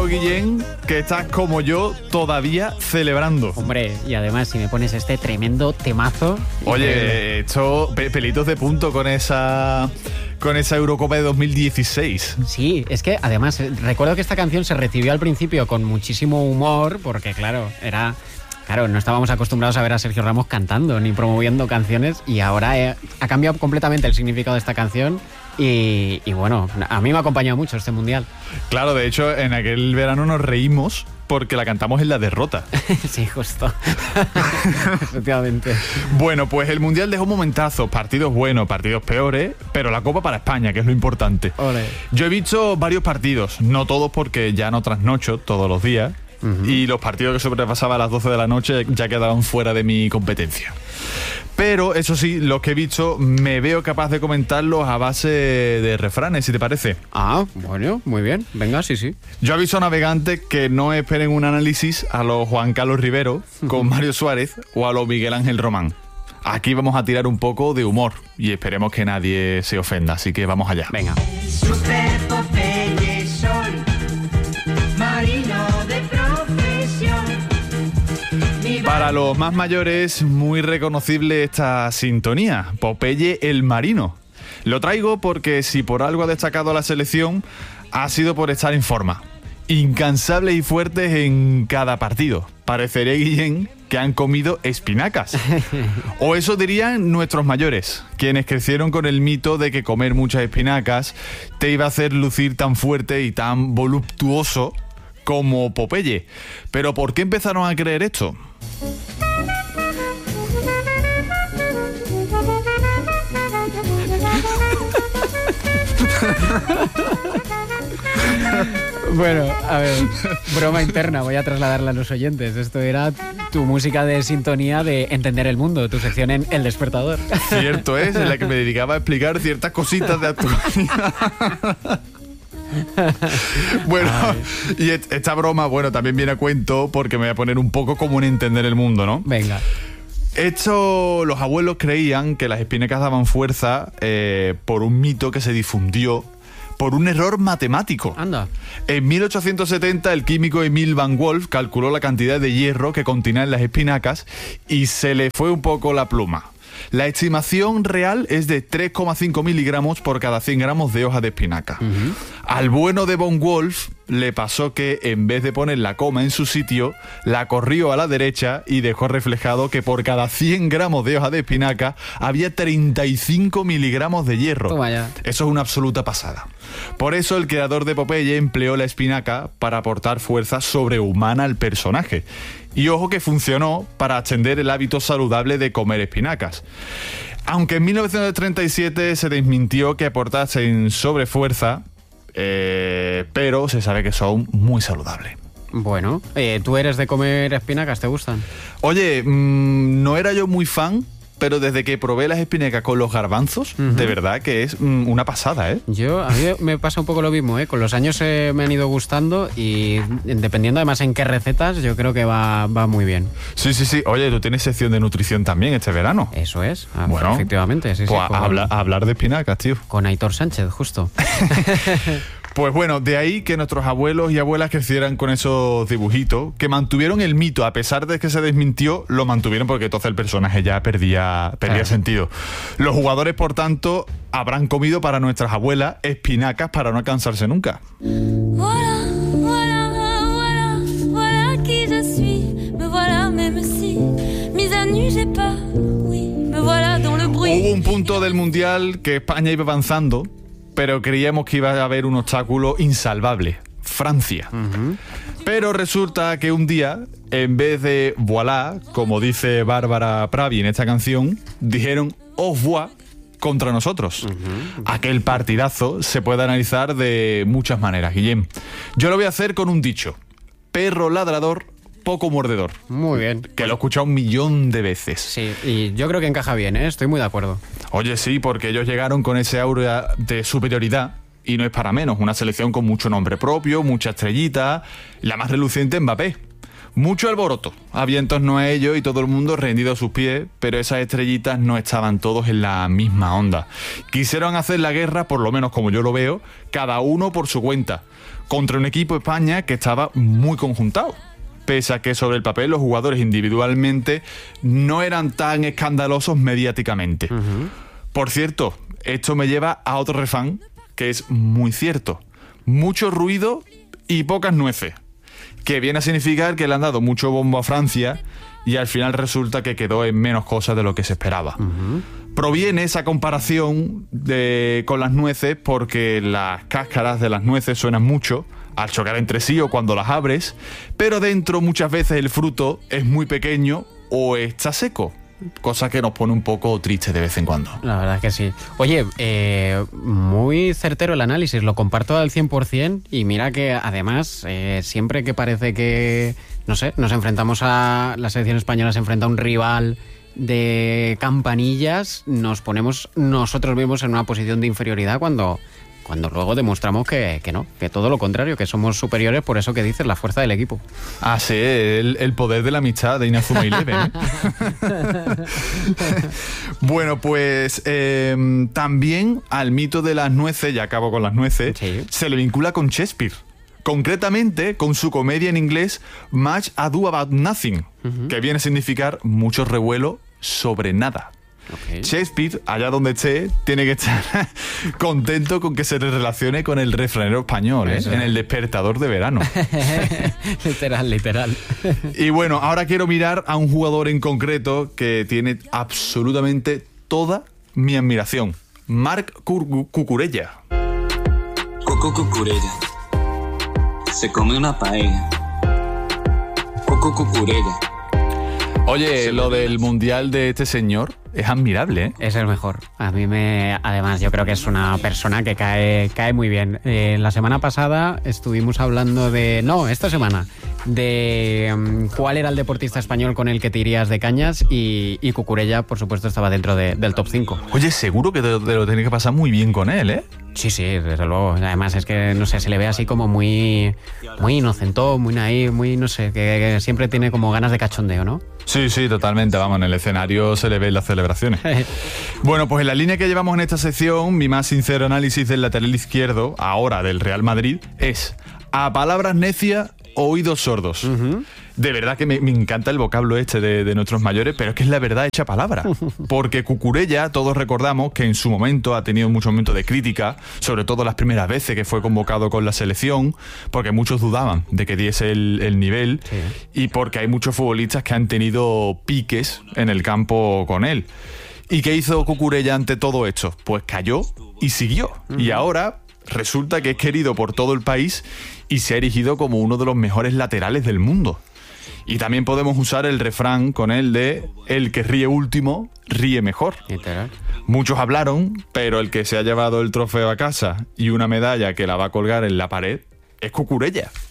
Guillén, que estás como yo todavía celebrando. Hombre, y además si me pones este tremendo temazo... Oye, he hecho pelitos de punto con esa Eurocopa de 2016. Sí, es que además recuerdo que esta canción se recibió al principio con muchísimo humor, porque claro, no estábamos acostumbrados a ver a Sergio Ramos cantando ni promoviendo canciones, y ahora ha cambiado completamente el significado de esta canción. Y bueno, a mí me ha acompañado mucho este mundial. Claro, de hecho, en aquel verano nos reímos porque la cantamos en la derrota. Sí, justo. Efectivamente. Bueno, pues el mundial dejó momentazos, partidos buenos, partidos peores, pero la Copa para España, que es lo importante. Olé. Yo he visto varios partidos, no todos porque ya no trasnocho todos los días. Y los partidos que sobrepasaba a las 12 de la noche ya quedaban fuera de mi competencia. Pero, eso sí, los que he visto me veo capaz de comentarlos a base de refranes, si te parece. Ah, bueno, muy bien. Venga, sí. Yo aviso a navegantes que no esperen un análisis a los Juan Carlos Rivero con Mario Suárez o a los Miguel Ángel Román. Aquí vamos a tirar un poco de humor y esperemos que nadie se ofenda, así que vamos allá. Venga. Super Popeye soy, marino de profesión. Para los más mayores, muy reconocible esta sintonía, Popeye el Marino. Lo traigo porque si por algo ha destacado la selección, ha sido por estar en forma. Incansables y fuertes en cada partido. Parecería, Guillén, que han comido espinacas. O eso dirían nuestros mayores, quienes crecieron con el mito de que comer muchas espinacas te iba a hacer lucir tan fuerte y tan voluptuoso como Popeye. Pero ¿por qué empezaron a creer esto? Bueno, a ver, broma interna, voy a trasladarla a los oyentes. Esto era tu música de sintonía de Entender el Mundo, tu sección en El Despertador. Cierto es, en la que me dedicaba a explicar ciertas cositas de actualidad. Bueno, y esta broma, bueno, también viene a cuento porque me voy a poner un poco como en Entender el Mundo, ¿no? Venga. Los abuelos creían que las espinacas daban fuerza por un mito que se difundió por un error matemático. Anda. En 1870 el químico Emil van Wolf calculó la cantidad de hierro que contenían las espinacas y se le fue un poco la pluma. La estimación real es de 3,5 miligramos por cada 100 gramos de hoja de espinaca. Al bueno de von Wolf le pasó que en vez de poner la coma en su sitio, la corrió a la derecha y dejó reflejado que por cada 100 gramos de hoja de espinaca había 35 miligramos de hierro. Toma ya. Eso es una absoluta pasada. Por eso el creador de Popeye empleó la espinaca para aportar fuerza sobrehumana al personaje. Y ojo que funcionó para extender el hábito saludable de comer espinacas. Aunque en 1937 se desmintió que aportasen sobrefuerza, pero se sabe que son muy saludables. Bueno, ¿tú eres de comer espinacas? ¿Te gustan? Oye, no era yo muy fan, pero desde que probé las espinacas con los garbanzos, de verdad que es una pasada, ¿eh? A mí me pasa un poco lo mismo, ¿eh? Con los años me han ido gustando y dependiendo además en qué recetas, yo creo que va muy bien. Sí. Oye, tú tienes sección de nutrición también este verano. Eso es. Bueno, efectivamente. Sí, pues sí, a hablar de espinacas, tío. Con Aitor Sánchez, justo. Pues bueno, de ahí que nuestros abuelos y abuelas crecieran con esos dibujitos, que mantuvieron el mito, a pesar de que se desmintió, lo mantuvieron porque entonces el personaje ya perdía sentido. Los jugadores, por tanto, habrán comido para nuestras abuelas espinacas para no cansarse nunca. Voilà qui je suis. Me voilà même si mise à nu j'ai pas. Oui, me voilà dans le bruit. Hubo un punto del Mundial que España iba avanzando, pero creíamos que iba a haber un obstáculo insalvable, Francia. Pero resulta que un día, en vez de voilà, como dice Bárbara Pravi en esta canción, dijeron au revoir contra nosotros. Aquel partidazo se puede analizar de muchas maneras, Guillem. Yo lo voy a hacer con un dicho: perro ladrador, poco mordedor. Muy bien. Que lo he escuchado 1.000.000 de veces. Sí, y yo creo que encaja bien, ¿eh? Estoy muy de acuerdo. Oye, sí, porque ellos llegaron con ese aura de superioridad y no es para menos. Una selección con mucho nombre propio, mucha estrellita, la más reluciente Mbappé. Mucho alboroto había en torno a ello y todo el mundo rendido a sus pies, pero esas estrellitas no estaban todos en la misma onda. Quisieron hacer la guerra, por lo menos como yo lo veo, cada uno por su cuenta, contra un equipo España que estaba muy conjuntado. Pese a que sobre el papel los jugadores individualmente no eran tan escandalosos mediáticamente. Por cierto, esto me lleva a otro refrán que es muy cierto. Mucho ruido y pocas nueces. Que viene a significar que le han dado mucho bombo a Francia y al final resulta que quedó en menos cosas de lo que se esperaba. Proviene esa comparación con las nueces porque las cáscaras de las nueces suenan mucho al chocar entre sí o cuando las abres, pero dentro muchas veces el fruto es muy pequeño o está seco. Cosa que nos pone un poco tristes de vez en cuando. La verdad es que sí. Oye, muy certero el análisis, lo comparto al 100% y mira que además siempre que parece que, no sé, nos enfrentamos a la selección española, se enfrenta a un rival de campanillas, nos ponemos nosotros mismos en una posición de inferioridad cuando luego demostramos que no, que todo lo contrario, que somos superiores, por eso que dices, la fuerza del equipo. Ah, sí, el poder de la amistad de Inazuma Eleven, ¿eh? Bueno, pues también al mito de las nueces, ya acabo con las nueces, sí, se le vincula con Shakespeare. Concretamente con su comedia en inglés Much Ado About Nothing, que viene a significar mucho revuelo sobre nada. Okay. Shakespeare, allá donde esté, tiene que estar contento con que se le relacione con el refranero español, ¿eh? En El despertador de verano. Literal. Y bueno, ahora quiero mirar a un jugador en concreto que tiene absolutamente toda mi admiración. Marc Cucurella. Coco Cucurella se come una paella. Coco Cucurella. Oye, lo del mundial de este señor es admirable, ¿eh? Es el mejor. Además, yo creo que es una persona que cae muy bien. La semana pasada estuvimos hablando esta semana, de cuál era el deportista español con el que te irías de cañas y Cucurella, por supuesto, estaba dentro del top 5. Oye, seguro que te lo tienes que pasar muy bien con él, ¿eh? Sí, desde luego. Además es que, no sé, se le ve así como muy inocentón, muy naif, muy, no sé, que siempre tiene como ganas de cachondeo, ¿no? Sí, totalmente. Vamos, en el escenario se le ven las celebraciones. Bueno, pues en la línea que llevamos en esta sección, mi más sincero análisis del lateral izquierdo, ahora del Real Madrid, es a palabras necias, oídos sordos. De verdad que me encanta el vocablo de nuestros mayores, pero es que es la verdad hecha palabra. Porque Cucurella, todos recordamos que en su momento ha tenido muchos momentos de crítica, sobre todo las primeras veces que fue convocado con la selección, porque muchos dudaban de que diese el nivel, sí, y porque hay muchos futbolistas que han tenido piques en el campo con él. ¿Y qué hizo Cucurella ante todo esto? Pues cayó y siguió. Y ahora resulta que es querido por todo el país y se ha erigido como uno de los mejores laterales del mundo. Y también podemos usar el refrán con él de el que ríe último, ríe mejor. Literal. Muchos hablaron, pero el que se ha llevado el trofeo a casa y una medalla que la va a colgar en la pared es Cucurella.